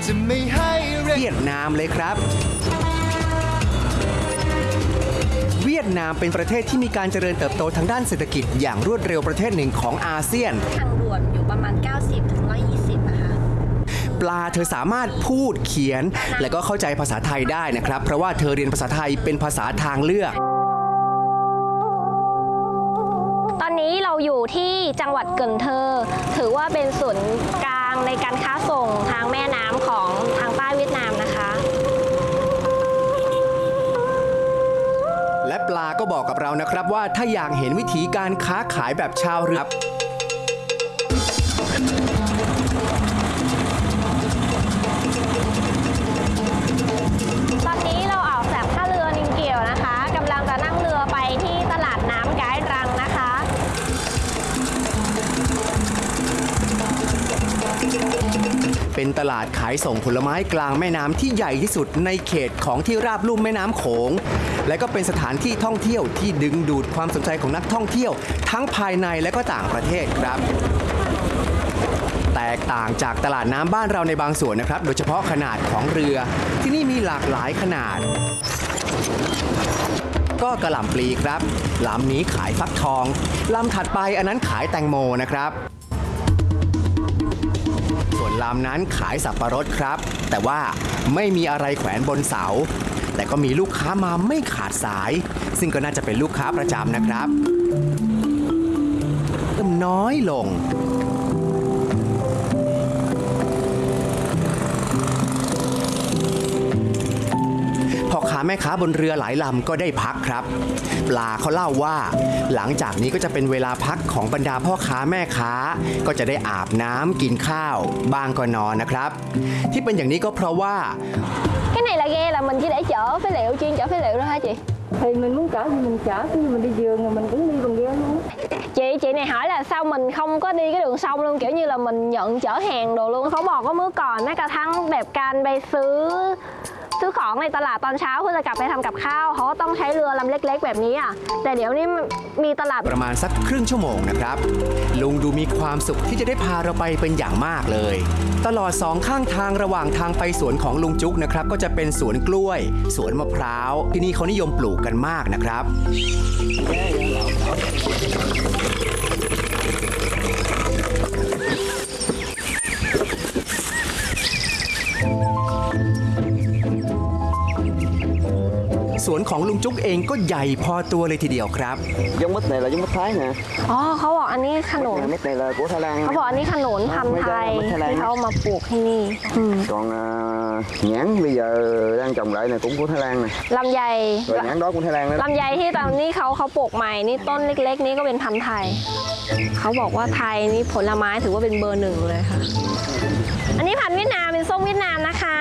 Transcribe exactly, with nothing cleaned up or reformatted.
จะไม่ให้เวียดนามเลยครับเวียดนามเป็นประเทศที่มีการเจริญเติบโตทางด้านเศรษฐกิจอย่างรวดเร็วประเทศหนึ่งของอาเซียนทางด่วนอยู่ประมาณ เก้าสิบถึงหนึ่งร้อยยี่สิบ นะคะปลาเธอสามารถพูดเขียนและก็เข้าใจภาษาไทยได้นะครับเพราะว่าเธอเรียนภาษาไทยเป็นภาษาทางเลือกตอนนี้เราอยู่ที่จังหวัดเกินเทอร์ถือว่าเป็นศูนย์กลางในการค้าส่งทางแม่น้ำของทางใต้เวียดนามนะคะและปลาก็บอกกับเรานะครับว่าถ้าอยากเห็นวิธีการค้าขายแบบชาวเรือตอนนี้เราออกจากท่าเรือนิงเกียวนะคะกำลังจะนั่งเรือไปที่ตลาดน้ำไกด์รังนะคะเป็นตลาดขายส่งผลไม้กลางแม่น้ำที่ใหญ่ที่สุดในเขตของที่ราบลุ่มแม่น้ำโขงและก็เป็นสถานที่ท่องเที่ยวที่ดึงดูดความสนใจของนักท่องเที่ยวทั้งภายในและก็ต่างประเทศครับแตกต่างจากตลาดน้ำบ้านเราในบางส่วนนะครับโดยเฉพาะขนาดของเรือที่นี่มีหลากหลายขนาดก็กระหล่ำปลีครับลำนี้ขายฟักทองลำถัดไปอันนั้นขายแตงโมนะครับส่วนลำนั้นขายสับปะรดครับแต่ว่าไม่มีอะไรแขวนบนเสาแต่ก็มีลูกค้ามาไม่ขาดสายซึ่งก็น่าจะเป็นลูกค้าประจำนะครับเริ่มน้อยลงพ่อค้าแม่ค้าบนเรือหลายลำก็ได้พักครับปลาเขาเล่าว่าหลังจากนี้ก็จะเป็นเวลาพักของบรรดาพ่อค้าแม่ค้าก็จะได้อาบน้ำกินข้าวบ้างก็นอนนะครับที่เป็นอย่างนี้ก็เพราะว่า cái này là ghe là mình chỉ để chở phế liệu chuyên chở phế liệu thôi hả chị thì mình muốn chở thì mình chở khi mình đi vườn rồi mình cũng đi bằng ghe luôn chị chị này hỏi là sao mình không có đi cái đường sông luôn kiểu như là mình nhận chở hàng đồ luônเขาบอกว่าเมื่อก่อนแม้กระทั่งแบบการไปซื้อซื้อของในตลาดตอนเช้าเพื่อจะกลับไปทำกับข้าวเขาก็ต้องใช้เรือลำเล็กๆแบบนี้อ่ะแต่เดี๋ยวนี้มีตลาดประมาณสักครึ่งชั่วโมงนะครับลุงดูมีความสุขที่จะได้พาเราไปเป็นอย่างมากเลยตลอดสองข้างทางระหว่างทางไปสวนของลุงจุ๊กนะครับก็จะเป็นสวนกล้วยสวนมะพร้าวที่นี่เขานิยมปลูกกันมากนะครับสวนของลุงจุ๊กเองก็ใหญ่พอตัวเลยทีเดียวครับยงมดnày là giống mít Thái nè อ๋อเขาบอกอันนี้ขนุน mít này là của Thái Lan เขาบอกอันนี้ขนุนพันธุ์ไทยที่เขามาปลูกที่นี่ còn nhãn bây giờ đang trồng lại này cũng của Thái Lan này ลำไย rồi nhãn đó của Thái Lan ลำไยที่ตอนนี้เขาเขาปลูกใหม่นี่ต้นเล็กๆนี้ก็เป็นพันธุ์ไทยเขาบอกว่าไทยนี่ผลไม้ถือว่าเป็นเบอร์หนึ่งเลยค่ะอันนี้พันธุ์เวียดนามเป็นส้มเวียดนามนะคะ